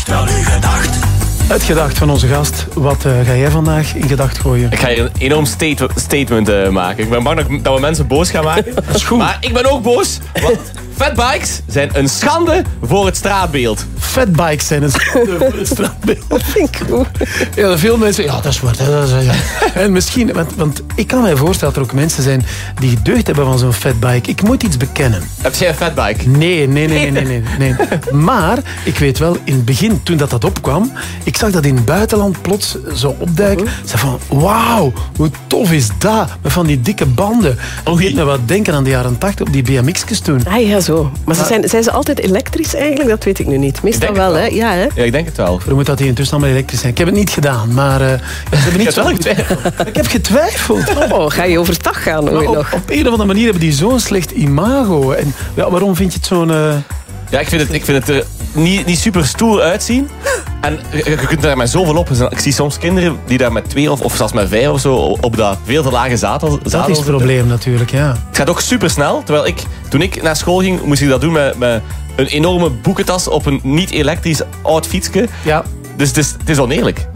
Stel uw gedacht. Het gedacht van onze gast. Wat ga jij vandaag in gedacht gooien? Ik ga hier een enorm statement maken. Ik ben bang dat we mensen boos gaan maken. Dat is goed. Maar ik ben ook boos, want fatbikes zijn een schande voor het straatbeeld. Fatbikes zijn een schande voor het straatbeeld. Dat vind ik goed. Ja, veel mensen... Ja, dat is waar. Ja. En misschien... Want ik kan mij voorstellen dat er ook mensen zijn die deugd hebben van zo'n fatbike. Ik moet iets bekennen. Heb jij een fatbike? Nee. Maar ik weet wel, in het begin, toen dat opkwam, ik zag dat in het buitenland plots zo opduiken. Ik zei van, wauw, hoe tof is dat? Met van die dikke banden. Dat deed me wat denken aan de jaren 80 op die BMX'jes toen. Ah ja, zo. Maar zijn ze altijd elektrisch eigenlijk? Dat weet ik nu niet. Meestal wel, hè? Ja, hè? Ja, ik denk het wel. Vermoed dat die intussen allemaal elektrisch zijn. Ik heb het niet gedaan, maar... ze hebben niet zo getwijfeld. Ik heb getwijfeld. Oh, ga je overdag gaan ooit nog? Op een of andere manier hebben die zo'n slecht imago. En ja, waarom vind je het zo'n... Ja, ik vind het er niet super stoer uitzien. En je kunt daar met zoveel op. Ik zie soms kinderen die daar met 2 of zelfs met 5 of zo op dat veel te lage zadel Dat is het probleem natuurlijk, ja. Het gaat ook super snel. Terwijl toen ik naar school ging, moest ik dat doen met een enorme boekentas op een niet elektrisch oud fietsje. Ja. Dus het is oneerlijk.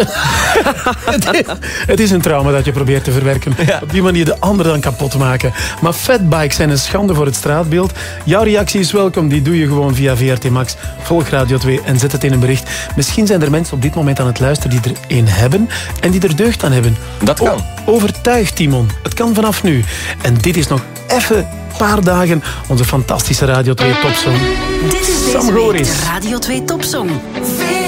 Het is een trauma dat je probeert te verwerken. Ja. Op die manier de ander dan kapot maken. Maar fatbikes zijn een schande voor het straatbeeld. Jouw reactie is welkom. Die doe je gewoon via VRT Max. Volg Radio 2 en zet het in een bericht. Misschien zijn er mensen op dit moment aan het luisteren die er één hebben en die er deugd aan hebben. Dat kan. Overtuig, Timon. Het kan vanaf nu. En dit is nog even een paar dagen onze fantastische Radio 2 topsong. Dit is deze week de Radio 2 topsong.